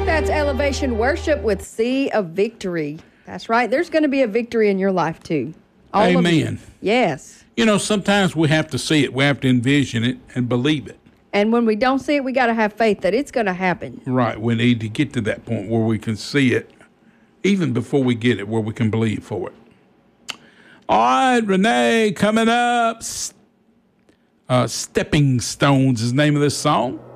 That's Elevation Worship with Sea of Victory. That's right. There's going to be a victory in your life, too. All of you. Amen. Yes. You know, sometimes we have to see it. We have to envision it and believe it. And when we don't see it, we got to have faith that it's going to happen. Right. We need to get to that point where we can see it, even before we get it, where we can believe for it. All right, Renee, coming up. Stepping Stones is the name of this song.